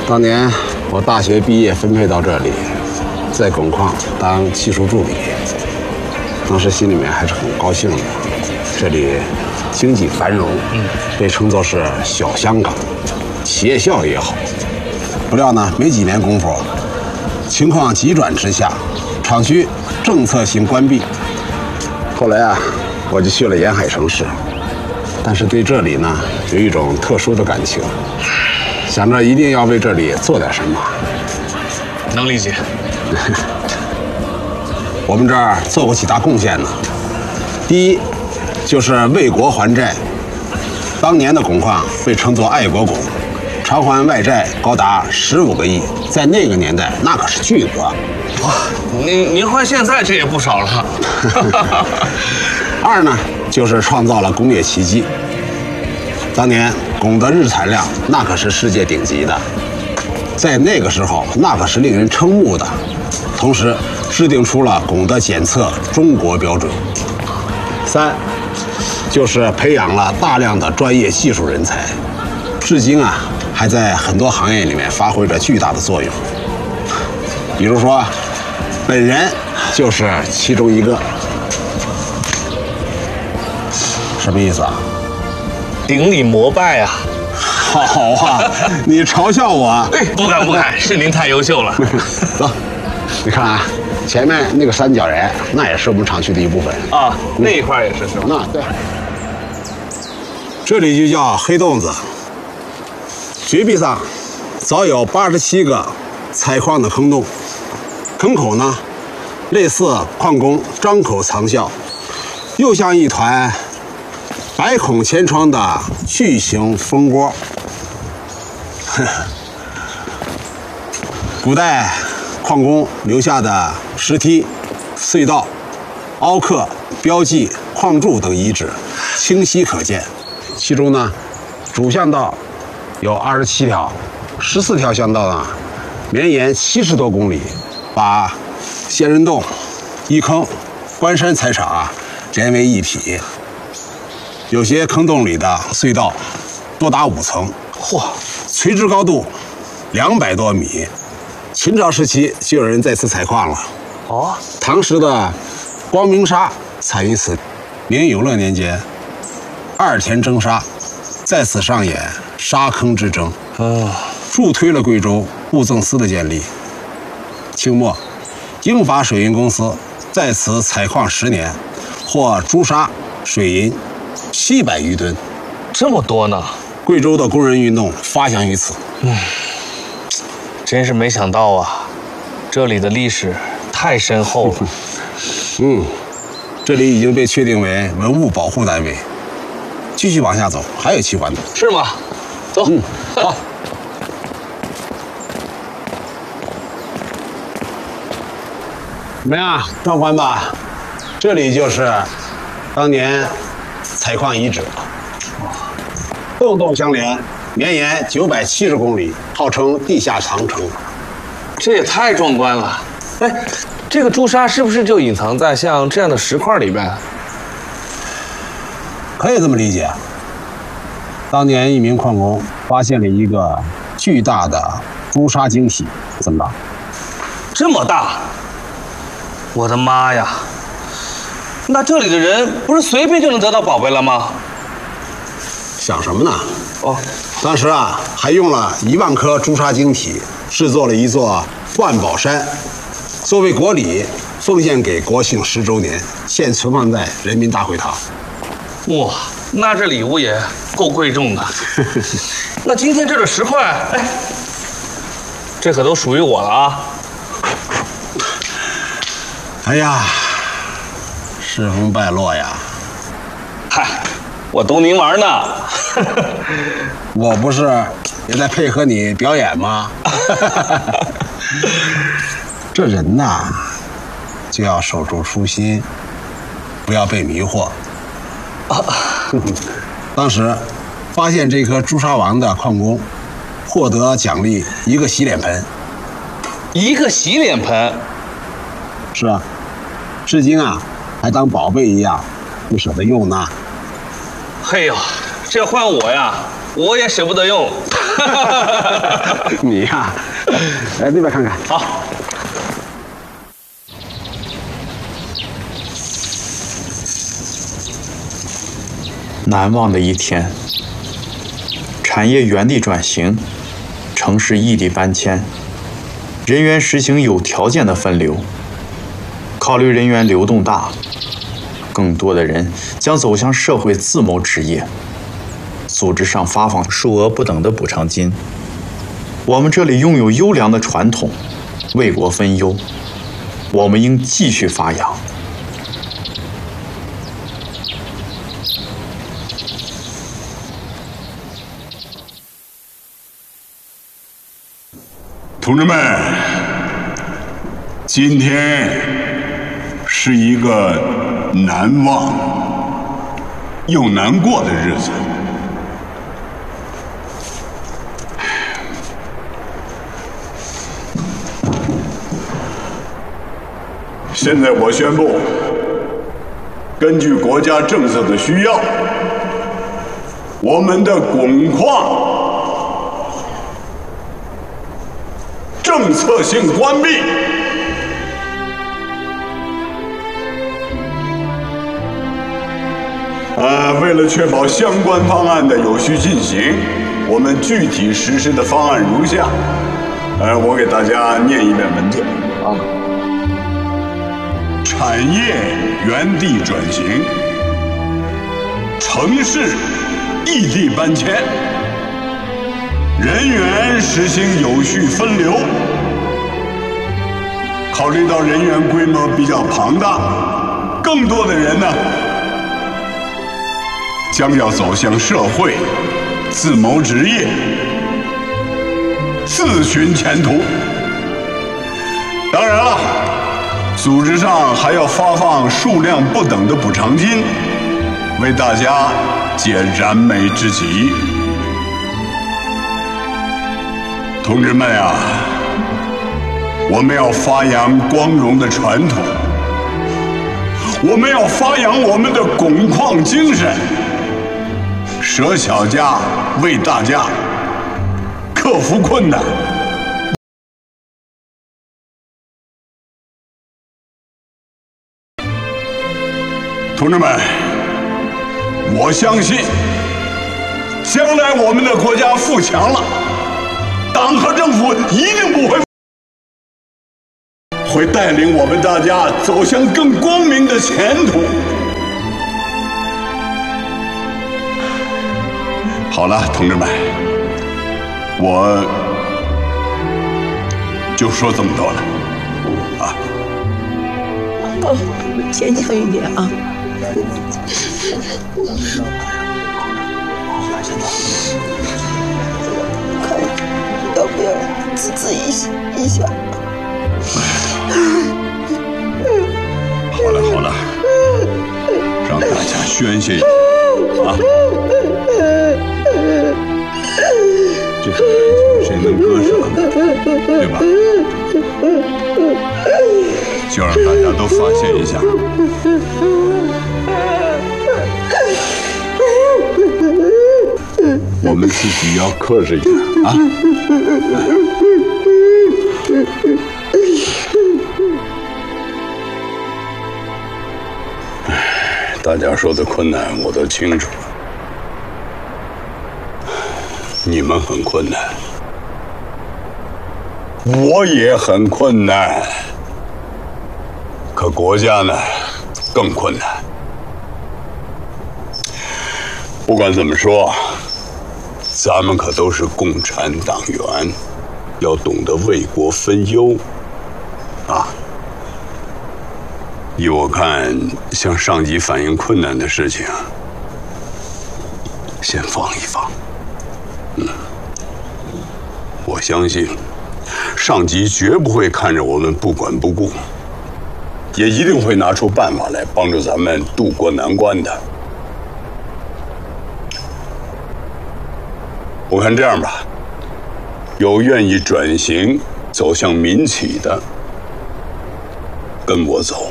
当年我大学毕业分配到这里，在汞矿当技术助理，当时心里面还是很高兴的。这里经济繁荣，被称作是小香港，企业效益也好。不料呢，没几年功夫，情况急转直下，厂区政策性关闭。后来啊，我就去了沿海城市，但是对这里呢有一种特殊的感情，想着一定要为这里做点什么。 能理解。 我们这儿做过几大贡献呢。第一，就是为国还债。当年的汞矿被称作爱国汞，偿还外债高达15个亿，在那个年代那可是巨额。 哇，您换现在这也不少了。 二呢，就是创造了工业奇迹。当年汞的日产量那可是世界顶级的，在那个时候那可是令人瞠目的。同时制定出了汞的检测中国标准。三，就是培养了大量的专业技术人才，至今啊还在很多行业里面发挥着巨大的作用。比如说，本人就是其中一个。什么意思啊？ 顶礼膜拜啊！ 好啊，你嘲笑我？ 哎，不敢，是您太优秀了。 走，你看啊，前面那个三角岩，那也是我们厂区的一部分啊，那一块也是是吧？ 那对，这里就叫黑洞子。绝壁上早有87个采矿的坑洞，坑口呢，类似矿工张口藏笑，又像一团百孔千疮的巨型蜂窝。古代矿工留下的石梯、隧道、凹刻、标记、矿柱等遗址清晰可见。其中呢，主巷道有27条，14条巷道呢绵延70多公里，把仙人洞、一坑、关山采场啊连为一体。有些坑洞里的隧道多达5层，嚯，垂直高度200多米。秦朝时期就有人在此采矿了。 哦， 唐时的光明沙产于此。明永乐年间，二田征沙，在此上演沙坑之争，助推了贵州布政司的建立。清末，英法水运公司在此采矿10年，获朱砂、水银700余吨， 这么多呢！ 贵州的工人运动发祥于此。 真是没想到啊，这里的历史太深厚了。 这里已经被确定为文物保护单位。继续往下走，还有奇观呢。 是吗？走。 好。怎么样，壮观吧？这里就是当年采矿遗址，洞洞相连，绵延970公里，号称地下长城。 这也太壮观了！哎，这个朱砂是不是就隐藏在像这样的石块里边？ 可以这么理解。当年一名矿工发现了一个巨大的朱砂晶体，怎么了？ 这么大！我的妈呀！那这里的人不是随便就能得到宝贝了吗？ 想什么呢？ 哦， 当时啊，还用了1万颗朱砂晶体制作了一座万宝山，作为国礼奉献给国庆10周年，现存放在人民大会堂。 哇，那这礼物也够贵重的。那今天这个石块，哎，这可都属于我了啊！ 哎呀，世风败落呀！ 嗨，我逗您玩呢。 我不是也在配合你表演吗？这人呐，就要守住初心，不要被迷惑。当时发现这颗朱砂王的矿工获得奖励1个洗脸盆。 1个洗脸盆？ 是啊，至今啊还当宝贝一样不舍得用呢。 嘿呦，这换我呀， 我也舍不得用。 你呀，来那边看看。 好。 难忘的一天，产业原地转型，城市异地搬迁，人员实行有条件的分流。考虑人员流动大，更多的人将走向社会自谋职业，组织上发放数额不等的补偿金。我们这里拥有优良的传统，为国分忧，我们应继续发扬。 同志们，今天是一个难忘又难过的日子。现在我宣布，根据国家政策的需要，我们的汞矿政策性关闭。为了确保相关方案的有序进行，我们具体实施的方案如下。我给大家念一遍文件。产业原地转型，城市异地搬迁。人员实行有序分流，考虑到人员规模比较庞大，更多的人呢将要走向社会，自谋职业，自寻前途。当然了，组织上还要发放数量不等的补偿金，为大家解燃眉之急。同志们啊，我们要发扬光荣的传统，我们要发扬我们的汞矿精神，舍小家为大家，克服困难。同志们，我相信，将来我们的国家富强了，党和政府一定不会带领我们大家走向更光明的前途。好了，同志们，我就说这么多了，啊。 坚强一点啊！看要不要自制一下？ 好了好了，让大家宣泄一下啊！这种感情谁能割舍呢？对吧？就让大家都发泄一下。我们自己要克制一点啊！大家说的困难我都清楚，你们很困难，我也很困难，可国家呢更困难。不管怎么说，咱们可都是共产党员，要懂得为国分忧啊。依我看，向上级反映困难的事情，先放一放。我相信，上级绝不会看着我们不管不顾，也一定会拿出办法来帮助咱们渡过难关的。我看这样吧，有愿意转型走向民企的，跟我走。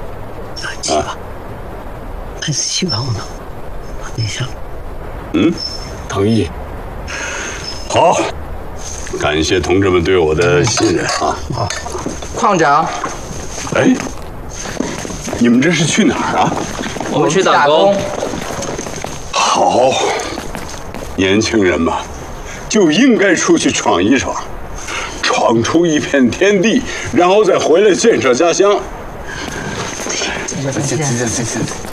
希望，还是希望呢，皇帝上。 嗯。 同意。 好，感谢同志们对我的信任啊！ 矿长， 哎，你们这是去哪儿啊？ 我们去打工。 好，年轻人嘛，就应该出去闯一闯，闯出一片天地，然后再回来建设家乡。 谢谢。